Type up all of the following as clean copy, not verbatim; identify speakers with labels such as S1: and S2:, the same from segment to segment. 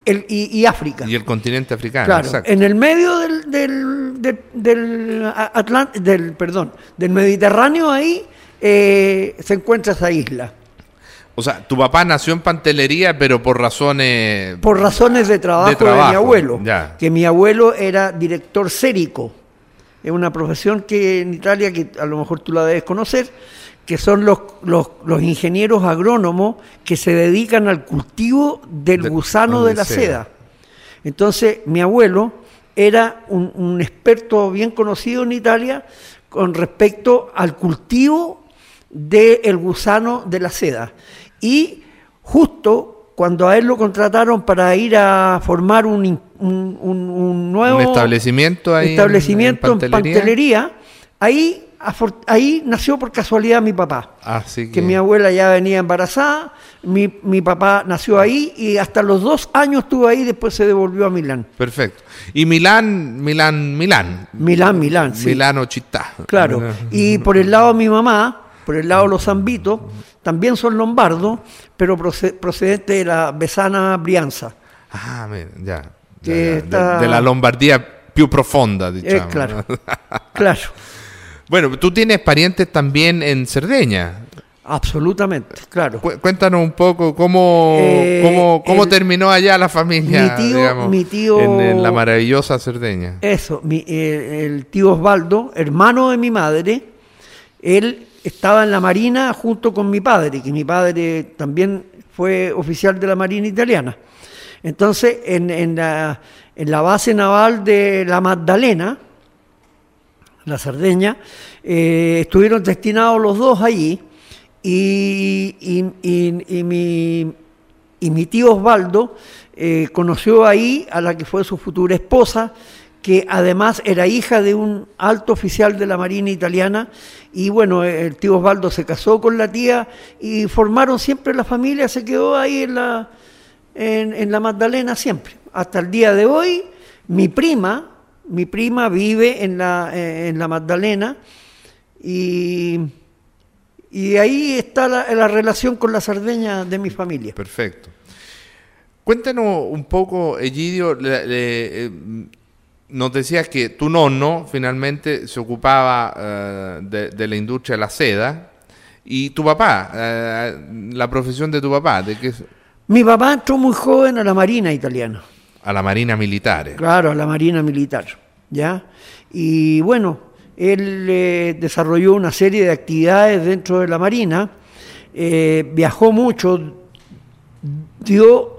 S1: y África.
S2: Y el continente africano,
S1: claro,
S2: exacto.
S1: en el medio del Mediterráneo ahí se encuentra esa isla.
S2: O sea, tu papá nació en Pantelería, pero por razones...
S1: Por razones de trabajo de mi abuelo,
S2: ya.
S1: que mi abuelo era director sérico. Es una profesión que en Italia, que a lo mejor tú la debes conocer, que son los ingenieros agrónomos que se dedican al cultivo del gusano de la seda. Entonces, mi abuelo era un experto bien conocido en Italia con respecto al cultivo del gusano de la seda. Y justo cuando a él lo contrataron para ir a formar un nuevo
S2: establecimiento ahí
S1: en Pantelería, ahí nació por casualidad mi papá.
S2: Así
S1: que mi abuela ya venía embarazada, mi papá nació ahí y hasta los 2 años estuvo ahí, después se devolvió a Milán.
S2: Perfecto. Y Milán, sí. Milano Città.
S1: Claro. Y por el lado de mi mamá, por el lado de los Zambitos, también son lombardos, pero procedentes de la Besana Brianza.
S2: Ah, ya.
S1: De
S2: la Lombardía più profonda, diciamo.
S1: Claro, claro.
S2: Bueno, tú tienes parientes también en Cerdeña.
S1: Absolutamente, claro.
S2: Cuéntanos un poco cómo terminó allá la familia,
S1: mi tío,
S2: en la maravillosa Cerdeña.
S1: Eso, el tío Osvaldo, hermano de mi madre, él estaba en la Marina junto con mi padre, que mi padre también fue oficial de la Marina italiana. Entonces, en la base naval de la Magdalena, la Cerdeña, estuvieron destinados los dos allí, y mi tío Osvaldo conoció ahí a la que fue su futura esposa, que además era hija de un alto oficial de la Marina italiana, y bueno, el tío Osvaldo se casó con la tía y formaron siempre la familia, se quedó ahí en la Magdalena siempre. Hasta el día de hoy, mi prima vive en la Magdalena, y ahí está la relación con la Cerdeña de mi familia.
S2: Perfecto. Cuéntanos un poco, Egidio, nos decías que tu nonno finalmente se ocupaba de la industria de la seda, y tu papá, la profesión de tu papá, ¿de qué?
S1: Mi papá entró muy joven a la Marina italiana.
S2: A la Marina Militar.
S1: Claro, a la Marina Militar, ¿ya? Y bueno, él desarrolló una serie de actividades dentro de la Marina, viajó mucho, dio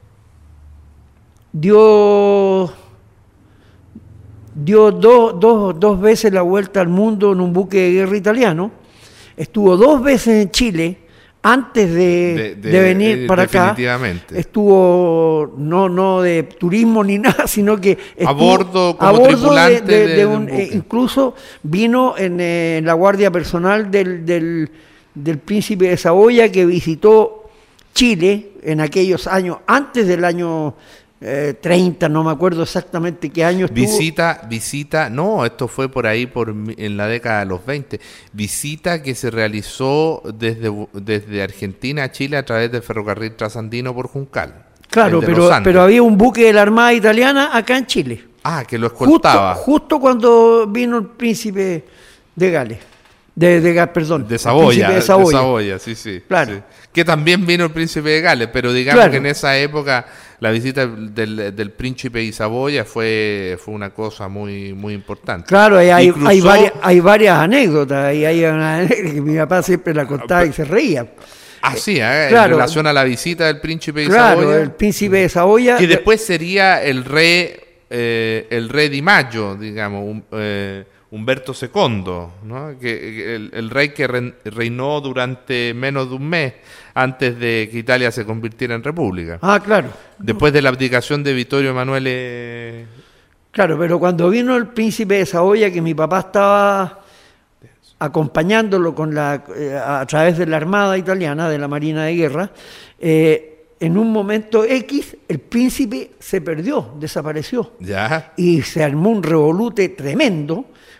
S1: dos veces la vuelta al mundo en un buque de guerra italiano, estuvo 2 veces en Chile antes de venir para acá. Estuvo no de turismo ni nada, sino que estuvo
S2: a bordo como tripulante
S1: de un buque. Incluso vino en la guardia personal del príncipe de Saboya, que visitó Chile en aquellos años, antes del año 30, no me acuerdo exactamente qué año estuvo.
S2: Visita, no, esto fue por ahí en la década de los 20, visita que se realizó desde Argentina a Chile a través del ferrocarril trasandino por Juncal.
S1: Claro, pero había un buque de la Armada Italiana acá en Chile.
S2: Ah, que lo escoltaba.
S1: Justo cuando vino el príncipe de Gales.
S2: De Saboya.
S1: De
S2: Saboya, sí.
S1: Claro.
S2: Sí. Que también vino el príncipe de Gales, pero digamos que en esa época la visita del príncipe de Saboya fue una cosa muy, muy importante.
S1: Claro, hay varias anécdotas, y hay una anécdota que mi papá siempre la contaba y se reía.
S2: Claro, en relación a la visita del príncipe de Saboya.
S1: Claro, el príncipe de Saboya.
S2: Que después sería el rey Di Maggio, digamos, Humberto II, ¿no? Que el rey que reinó durante menos de un mes antes de que Italia se convirtiera en república.
S1: Ah, claro.
S2: Después de la abdicación de Vittorio Emanuele.
S1: Claro, pero cuando vino el príncipe de Saboya, que mi papá estaba acompañándolo a través de la Armada italiana, de la Marina de Guerra, en un momento X, el príncipe se perdió, desapareció.
S2: ¿Ya?
S1: Y se armó un revolute tremendo,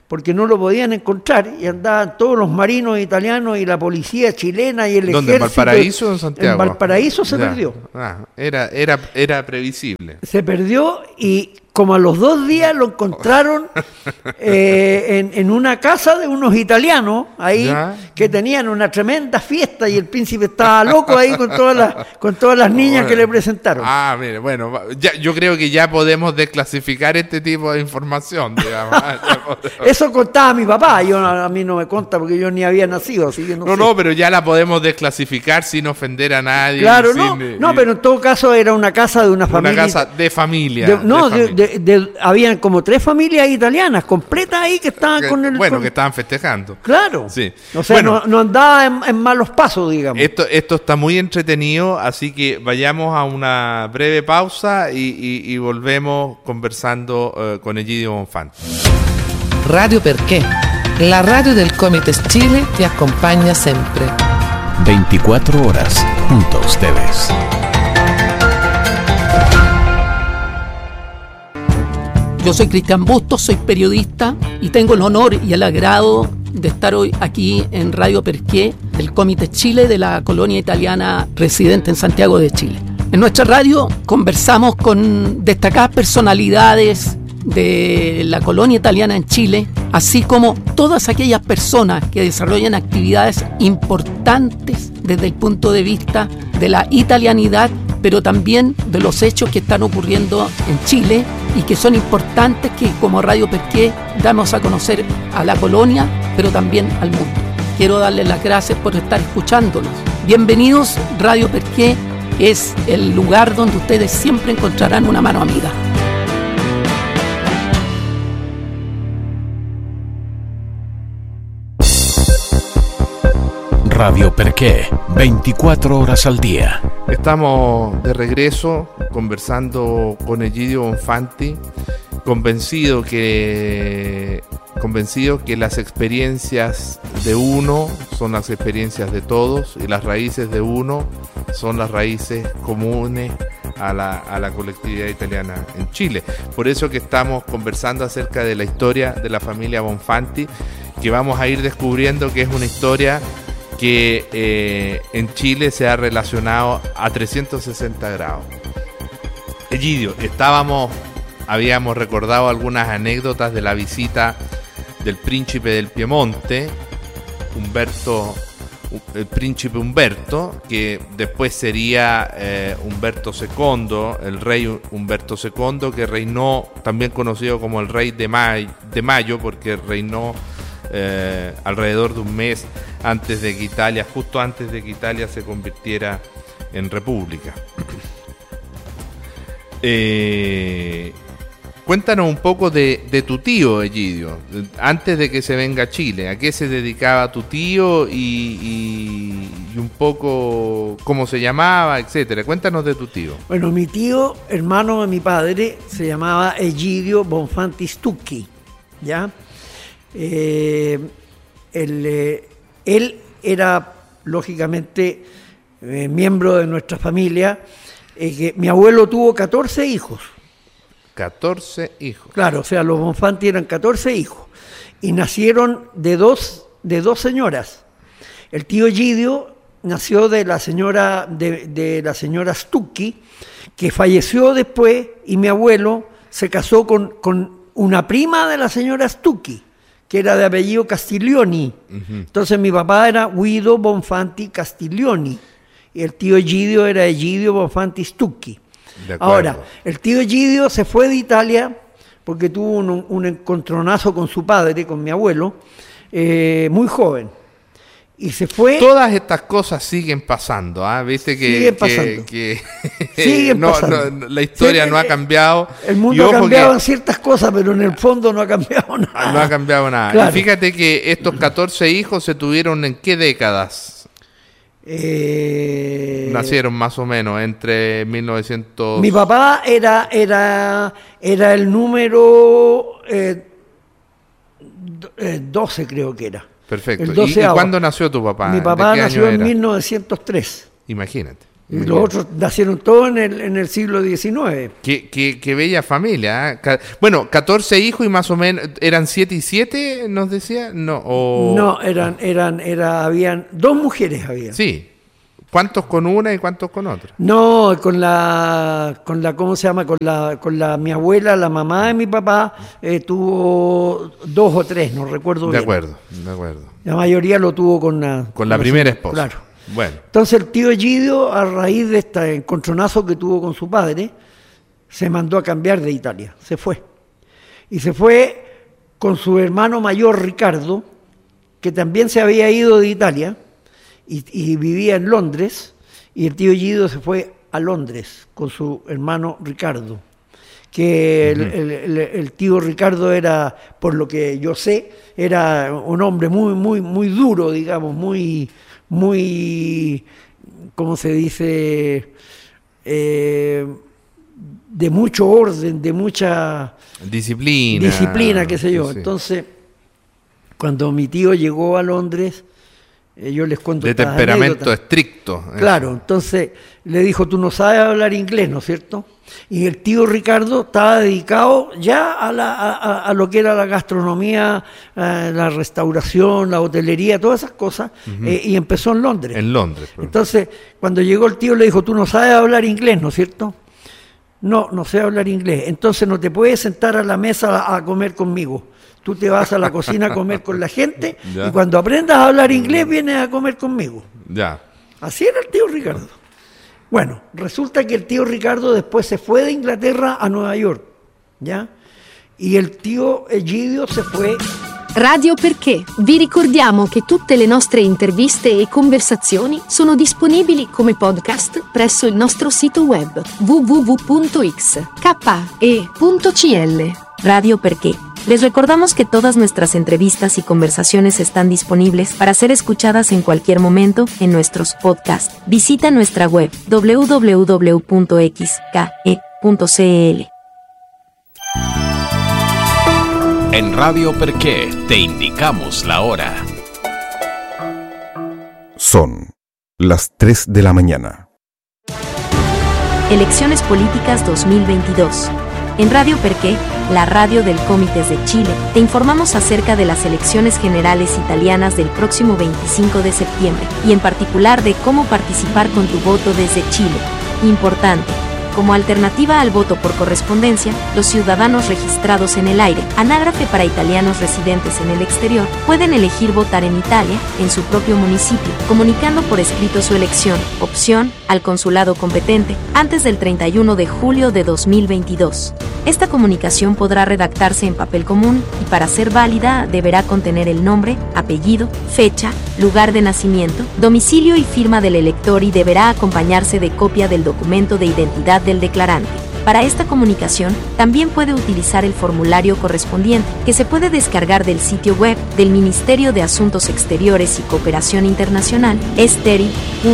S1: porque no lo podían encontrar y andaban todos los marinos italianos y la policía chilena y el
S2: ¿Dónde,
S1: ejército.
S2: ¿En Valparaíso o en Santiago?
S1: En Valparaíso se perdió.
S2: Era previsible.
S1: Se perdió y como a los 2 días lo encontraron en una casa de unos italianos ahí que tenían una tremenda fiesta y el príncipe estaba loco ahí con todas las niñas que le presentaron.
S2: Mire, bueno, yo creo que ya podemos desclasificar este tipo de información, digamos.
S1: Eso contaba mi papá, a mí no me conta porque yo ni había nacido, así que no sé.
S2: No, pero ya la podemos desclasificar sin ofender a nadie.
S1: Claro, pero en todo caso era una casa de una familia.
S2: Una casa de familia.
S1: Habían como 3 familias italianas completas ahí que estaban
S2: que estaban festejando.
S1: Claro.
S2: Sí.
S1: O sea, no andaba en malos pasos, digamos.
S2: Esto está muy entretenido, así que vayamos a una breve pausa y volvemos conversando con Egidio Bonfanti.
S3: Radio Perché, la radio del Comites Chile te acompaña siempre.
S4: 24 horas junto a ustedes.
S5: Yo soy Cristian Bustos, soy periodista y tengo el honor y el agrado de estar hoy aquí en Radio Perché, del Comites Chile de la colonia italiana residente en Santiago de Chile. En nuestra radio conversamos con destacadas personalidades de la colonia italiana en Chile, así como todas aquellas personas que desarrollan actividades importantes desde el punto de vista de la italianidad, pero también de los hechos que están ocurriendo en Chile y que son importantes que como Radio Perché damos a conocer a la colonia, pero también al mundo. Quiero darles las gracias por estar escuchándonos. Bienvenidos, Radio Perché es el lugar donde ustedes siempre encontrarán una mano amiga.
S4: Radio Perché, 24 horas al día.
S2: Estamos de regreso conversando con Egidio Bonfanti, convencido que las experiencias de uno son las experiencias de todos y las raíces de uno son las raíces comunes a la colectividad italiana en Chile. Por eso que estamos conversando acerca de la historia de la familia Bonfanti, que vamos a ir descubriendo que es una historia que en Chile se ha relacionado a 360 grados. Egidio, habíamos recordado algunas anécdotas de la visita del príncipe del Piemonte, el príncipe Humberto, que después sería Humberto II, el rey Humberto II, que reinó, también conocido como el rey de Mayo, porque reinó alrededor de un mes justo antes de que Italia se convirtiera en república. Cuéntanos un poco de tu tío, Egidio, antes de que se venga a Chile. ¿A qué se dedicaba tu tío y un poco cómo se llamaba, etcétera? Cuéntanos de tu tío.
S1: Bueno, mi tío, hermano de mi padre, se llamaba Egidio Bonfanti Stucchi, ¿ya? Él era, lógicamente, miembro de nuestra familia, que mi abuelo tuvo 14 hijos.
S2: 14 hijos.
S1: Claro, o sea, los Bonfanti eran 14 hijos y nacieron de dos señoras. El tío Egidio nació de la señora Stucchi, que falleció después, y mi abuelo se casó con una prima de la señora Stucchi, que era de apellido Castiglioni. Uh-huh. Entonces mi papá era Guido Bonfanti Castiglioni y el tío Egidio era Egidio Bonfanti Stucchi. Ahora, el tío Egidio se fue de Italia porque tuvo un encontronazo con su padre, con mi abuelo, muy joven. Y se fue.
S2: Todas estas cosas siguen pasando, ¿ah? Viste
S1: siguen pasando. Siguen pasando.
S2: La historia no ha cambiado.
S1: El mundo ha cambiado en ciertas cosas, pero en el fondo no ha cambiado nada.
S2: No ha cambiado nada. Claro. Y fíjate que estos 14 hijos se tuvieron ¿en qué décadas? Nacieron más o menos entre 1900.
S1: Mi papá era el número 12, creo que era.
S2: Perfecto. ¿Y cuándo nació tu papá?
S1: Mi papá nació en 1903.
S2: Imagínate.
S1: Y los otros nacieron todos en el siglo XIX.
S2: Qué bella familia. ¿Eh? Bueno, 14 hijos y más o menos, ¿eran 7 y 7, nos decía? No,
S1: habían 2 mujeres había.
S2: Sí. ¿Cuántos con una y cuántos con otra?
S1: No, con la ¿cómo se llama? Mi abuela, la mamá de mi papá, tuvo 2 o 3, no recuerdo bien.
S2: De acuerdo.
S1: La mayoría lo tuvo con
S2: la primera esposa.
S1: Claro.
S2: Bueno.
S1: Entonces el tío Egidio, a raíz de este encontronazo que tuvo con su padre, se mandó a cambiar de Italia, se fue. Y se fue con su hermano mayor Ricardo, que también se había ido de Italia, y vivía en Londres, y el tío Egidio se fue a Londres con su hermano Ricardo, que el tío Ricardo era, por lo que yo sé, era un hombre muy duro, digamos, muy, ¿cómo se dice?, de mucho orden, de mucha disciplina, qué sé yo. Sí. Entonces, cuando mi tío llegó a Londres, yo les cuento
S2: de temperamento estricto.
S1: Claro, entonces le dijo, tú no sabes hablar inglés, ¿no es cierto? Y el tío Ricardo estaba dedicado ya a lo que era la gastronomía, la restauración, la hotelería, todas esas cosas, y empezó en Londres.
S2: En Londres.
S1: Entonces, cuando llegó el tío le dijo, tú no sabes hablar inglés, ¿no es cierto? No sé hablar inglés, entonces no te puedes sentar a la mesa a comer conmigo. Tú te vas a la cocina a comer con la gente y cuando aprendas a hablar inglés vienes a comer conmigo.
S2: Ya.
S1: Así era el tío Ricardo. Bueno, resulta che il tío Ricardo después se fue de Inglaterra a Nueva York, ¿ya? Y el tío Egidio se fue...
S6: Radio Perché. Vi ricordiamo che tutte le nostre interviste e conversazioni sono disponibili come podcast presso il nostro sito web www.xke.cl. Radio Perché. Les recordamos que todas nuestras entrevistas y conversaciones están disponibles para ser escuchadas en cualquier momento en nuestros podcasts. Visita nuestra web www.xke.cl.
S4: En Radio Perché te indicamos la hora.
S7: Son las 3 de la mañana.
S6: Elecciones Políticas 2022. En Radio Perché, la radio del Comites de Chile, te informamos acerca de las elecciones generales italianas del próximo 25 de septiembre, y en particular de cómo participar con tu voto desde Chile. Importante. Como alternativa al voto por correspondencia, los ciudadanos registrados en el aire, anágrafe para italianos residentes en el exterior, pueden elegir votar en Italia, en su propio municipio, comunicando por escrito su elección, opción, al consulado competente, antes del 31 de julio de 2022. Esta comunicación podrá redactarse en papel común y para ser válida deberá contener el nombre, apellido, fecha, lugar de nacimiento, domicilio y firma del elector y deberá acompañarse de copia del documento de identidad del declarante. Para esta comunicación, también puede utilizar el formulario correspondiente, que se puede descargar del sitio web del Ministerio de Asuntos Exteriores y Cooperación Internacional, esteri.it,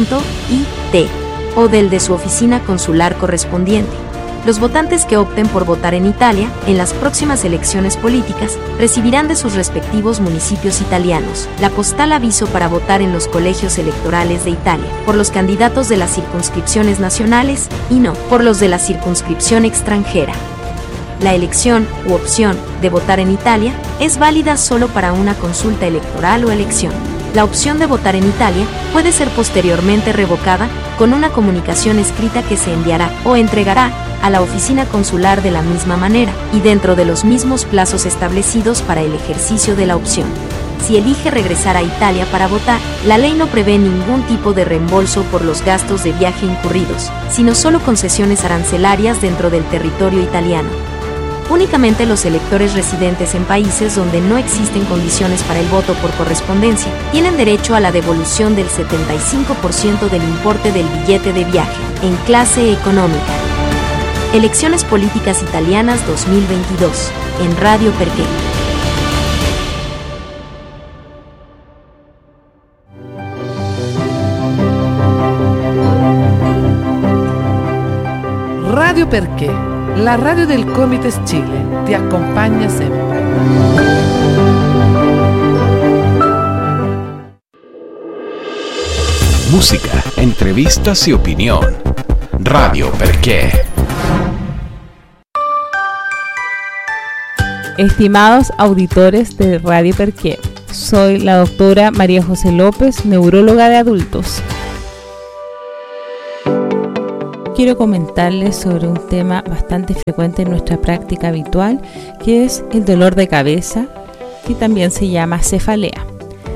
S6: o del de su oficina consular correspondiente. Los votantes que opten por votar en Italia, en las próximas elecciones políticas, recibirán de sus respectivos municipios italianos la postal aviso para votar en los colegios electorales de Italia, por los candidatos de las circunscripciones nacionales y no por los de la circunscripción extranjera. La elección u opción de votar en Italia es válida solo para una consulta electoral o elección. La opción de votar en Italia puede ser posteriormente revocada con una comunicación escrita que se enviará o entregará a la oficina consular de la misma manera y dentro de los mismos plazos establecidos para el ejercicio de la opción. Si elige regresar a Italia para votar, la ley no prevé ningún tipo de reembolso por los gastos de viaje incurridos, sino solo concesiones arancelarias dentro del territorio italiano. Únicamente los electores residentes en países donde no existen condiciones para el voto por correspondencia tienen derecho a la devolución del 75% del importe del billete de viaje, en clase económica. Elecciones Políticas Italianas 2022, en Radio Perché.
S3: Radio Perché, la radio del Comites Chile, ti acompaña siempre.
S4: Música, entrevistas y opinión. Radio Perqué.
S8: Estimados auditores de Radio Perqué, soy la doctora María José López, neuróloga de adultos. Quiero comentarles sobre un tema bastante frecuente en nuestra práctica habitual, que es el dolor de cabeza, que también se llama cefalea.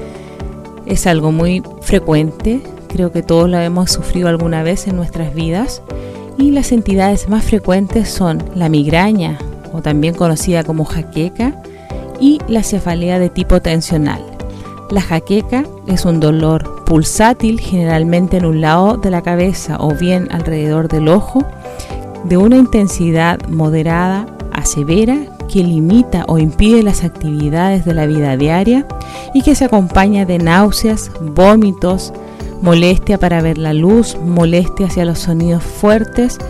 S8: Es algo muy frecuente, creo que todos lo hemos sufrido alguna vez en nuestras vidas, y las entidades más frecuentes son la migraña, o también conocida como jaqueca, y la cefalea de tipo tensional. La jaqueca es un dolor pulsátil, generalmente en un lado de la cabeza o bien alrededor del ojo, de una intensidad moderada a severa que limita o impide las actividades de la vida diaria y que se acompaña de náuseas, vómitos, molestia para ver la luz, molestia hacia los sonidos fuertes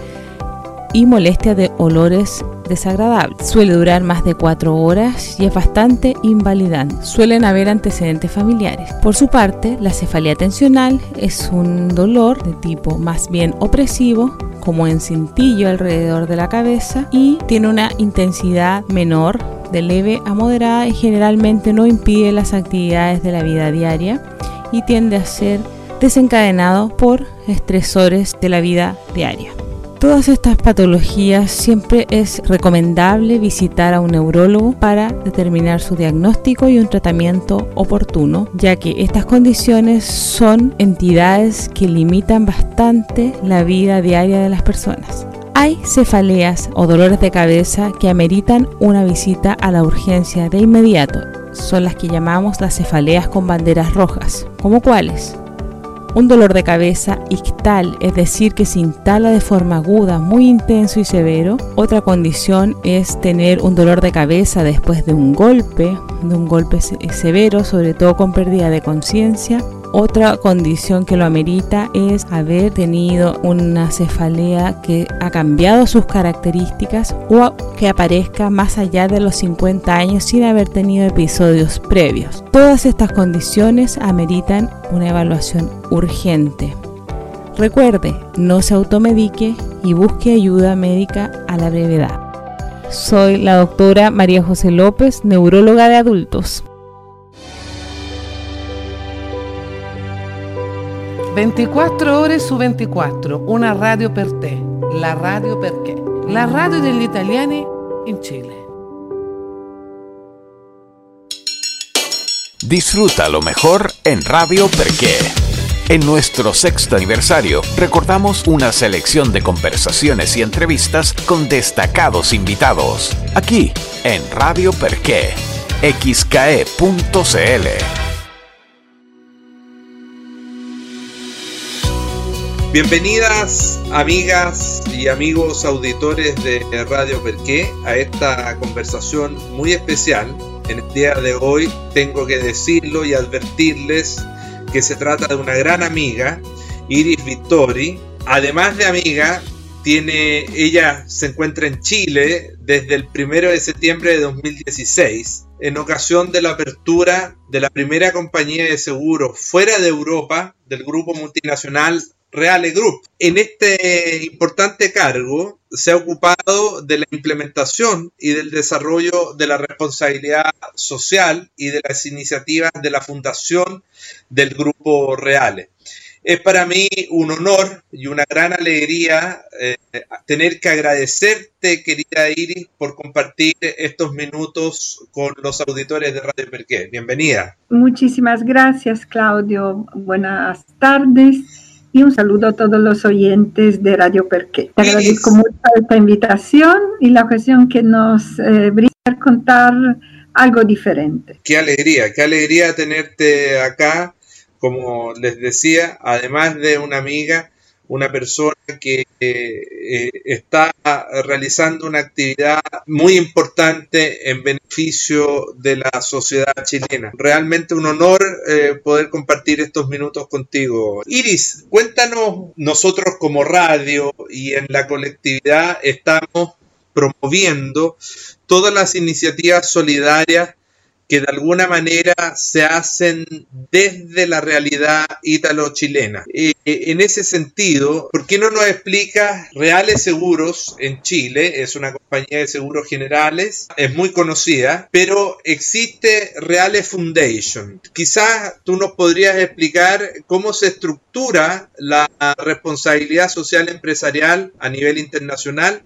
S8: y molestia de olores desagradables. Suele durar más de 4 horas y es bastante invalidante. Suelen haber antecedentes familiares. Por su parte, la cefalea tensional es un dolor de tipo más bien opresivo, como en cintillo alrededor de la cabeza, y tiene una intensidad menor, de leve a moderada, y generalmente no impide las actividades de la vida diaria y tiende a ser desencadenado por estresores de la vida diaria. Todas estas patologías siempre es recomendable visitar a un neurólogo para determinar su diagnóstico y un tratamiento oportuno, ya que estas condiciones son entidades que limitan bastante la vida diaria de las personas. Hay cefaleas o dolores de cabeza que ameritan una visita a la urgencia de inmediato. Son las que llamamos las cefaleas con banderas rojas. ¿Cómo cuáles? Un dolor de cabeza ictal, es decir, que se instala de forma aguda, muy intenso y severo. Otra condición es tener un dolor de cabeza después de un golpe severo, sobre todo con pérdida de conciencia. Otra condición que lo amerita es haber tenido una cefalea que ha cambiado sus características o que aparezca más allá de los 50 años sin haber tenido episodios previos. Todas estas condiciones ameritan una evaluación urgente. Recuerde, no se automedique y busque ayuda médica a la brevedad. Soy la doctora María José López, neuróloga de adultos.
S3: 24 ore su 24, una radio per te, la Radio Perché, la radio degli italiani in Chile.
S4: Disfruta lo mejor en Radio Perqué. En nuestro 6º aniversario, recordamos una selección de conversaciones y entrevistas con destacados invitados. Aquí, en Radio Perqué, xke.cl.
S2: Bienvenidas, amigas y amigos auditores de Radio Perqué, a esta conversación muy especial. En el día de hoy tengo que decirlo y advertirles que se trata de una gran amiga, Iris Vittori. Además de amiga, ella se encuentra en Chile desde el 1 de septiembre de 2016, en ocasión de la apertura de la primera compañía de seguros fuera de Europa del grupo multinacional Reale Group. En este importante cargo se ha ocupado de la implementación y del desarrollo de la responsabilidad social y de las iniciativas de la fundación del grupo Reale. Es para mí un honor y una gran alegría tener que agradecerte, querida Iris, por compartir estos minutos con los auditores de Radio Perqué. Bienvenida.
S9: Muchísimas gracias, Claudio. Buenas tardes. Y un saludo a todos los oyentes de Radio Perqué. Te agradezco mucho esta invitación y la ocasión que nos brinda contar algo diferente.
S2: Qué alegría tenerte acá. Como les decía, además de una amiga, una persona que está realizando una actividad muy importante en beneficio de la sociedad chilena. Realmente un honor poder compartir estos minutos contigo. Iris, cuéntanos, nosotros como radio y en la colectividad estamos promoviendo todas las iniciativas solidarias que de alguna manera se hacen desde la realidad ítalo-chilena. En ese sentido, ¿por qué no nos explicas Reales Seguros en Chile? Es una compañía de seguros generales, es muy conocida, pero existe Reales Foundation. Quizás tú nos podrías explicar cómo se estructura la responsabilidad social empresarial a nivel internacional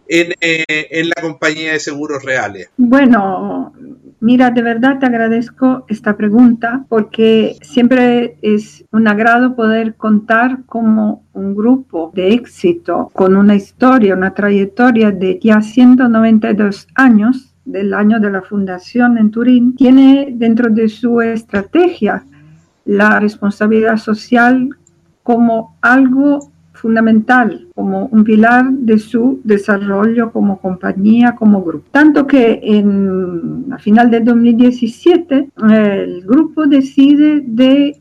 S2: en la compañía de seguros Reales.
S9: Bueno, mira, de verdad te agradezco esta pregunta porque siempre es un agrado poder contar como un grupo de éxito con una historia, una trayectoria de ya 192 años, del año de la fundación en Turín, tiene dentro de su estrategia la responsabilidad social como algo fundamental, como un pilar de su desarrollo como compañía, como grupo. Tanto que a final de 2017 el grupo decide de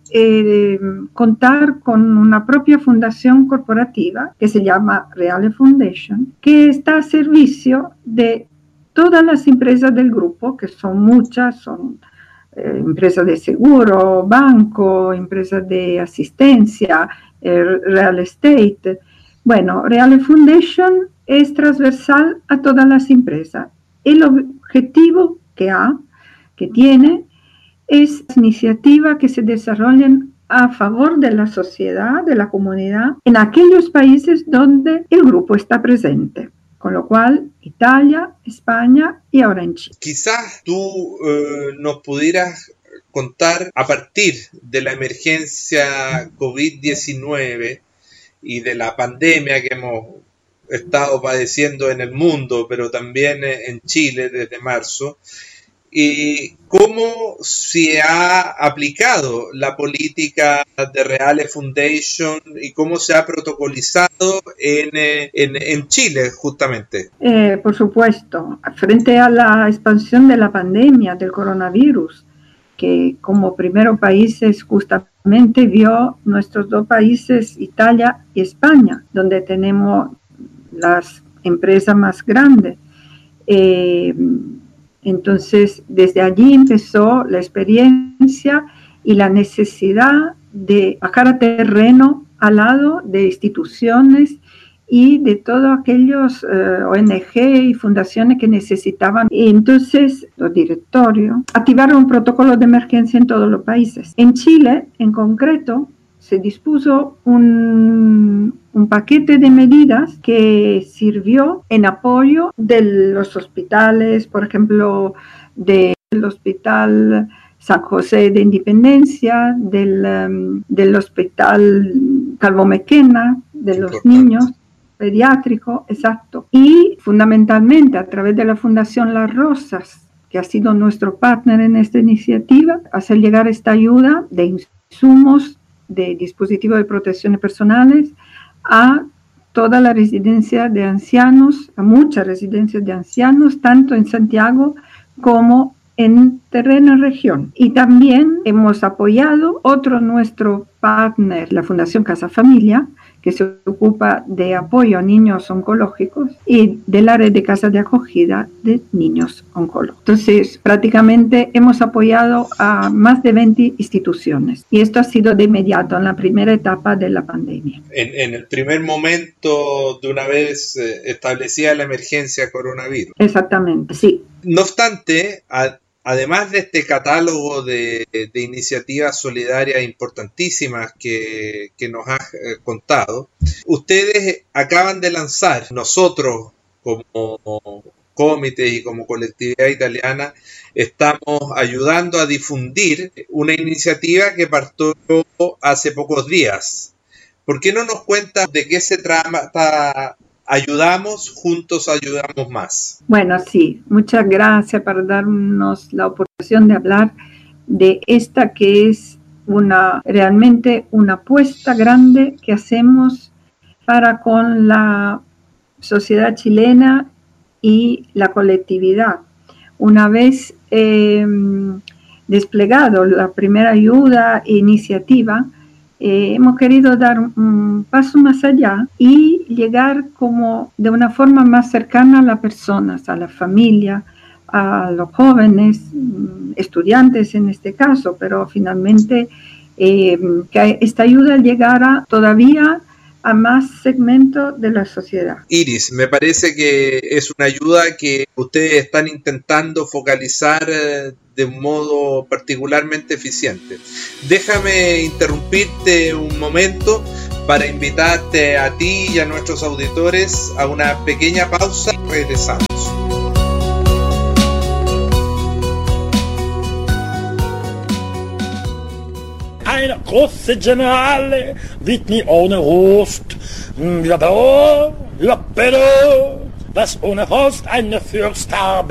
S9: contar con una propia fundación corporativa que se llama Reale Foundation, que está a servicio de todas las empresas del grupo, que son muchas, son empresas de seguro, banco, empresas de asistencia, real estate. Bueno, Reale Foundation es transversal a todas las empresas. El objetivo que tiene es iniciativas que se desarrollen a favor de la sociedad, de la comunidad, en aquellos países donde el grupo está presente. Con lo cual, Italia, España y ahora en Chile.
S2: Quizás tú nos pudieras contar, a partir de la emergencia COVID-19 y de la pandemia que hemos estado padeciendo en el mundo, pero también en Chile desde marzo, y cómo se ha aplicado la política de Reale Foundation y cómo se ha protocolizado en Chile justamente.
S9: Por supuesto, frente a la expansión de la pandemia del coronavirus, que como primeros países justamente vio nuestros dos países, Italia y España, donde tenemos las empresas más grandes. Entonces, desde allí empezó la experiencia y la necesidad de bajar a terreno al lado de instituciones y de todos aquellos ONG y fundaciones que necesitaban. Y entonces los directorios activaron un protocolo de emergencia en todos los países. En Chile, en concreto, se dispuso un paquete de medidas que sirvió en apoyo de los hospitales, por ejemplo, del Hospital San José de Independencia, del Hospital Calvo Mequena, de los niños pediátricos, exacto. Y fundamentalmente a través de la Fundación Las Rosas, que ha sido nuestro partner en esta iniciativa, hacer llegar esta ayuda de insumos, de dispositivos de protección personales a toda la residencia de ancianos, a muchas residencias de ancianos, tanto en Santiago como en terreno en región. Y también hemos apoyado otro nuestro partner, la Fundación Casa Familia, que se ocupa de apoyo a niños oncológicos y de la red de casas de acogida de niños oncológicos. Entonces, prácticamente hemos apoyado a más de 20 instituciones y esto ha sido de inmediato en la primera etapa de la pandemia.
S2: En el primer momento, de una vez establecida la emergencia coronavirus.
S9: Exactamente, sí.
S2: No obstante, además de este catálogo de iniciativas solidarias importantísimas que nos has contado, ustedes acaban de lanzar, nosotros como comité y como colectividad italiana, estamos ayudando a difundir una iniciativa que partió hace pocos días. ¿Por qué no nos cuentas de qué se trata? Ayudamos, juntos ayudamos más.
S9: Bueno, sí, muchas gracias por darnos la oportunidad de hablar de esta que es realmente una apuesta grande que hacemos para con la sociedad chilena y la colectividad. Una vez desplegado la primera ayuda e iniciativa, hemos querido dar un paso más allá y llegar como de una forma más cercana a las personas, a la familia, a los jóvenes, estudiantes en este caso, pero finalmente que esta ayuda llegara todavía a más segmentos de la sociedad.
S10: Iris, me parece que es una ayuda que ustedes están intentando focalizar de un modo particularmente eficiente. Déjame interrumpirte un momento para invitarte a ti y a nuestros auditores a una pequeña pausa y regresamos.
S11: Eine große Generale wird nie ohne Rost. Ja, pero, was ohne Rost eine Fürst habe.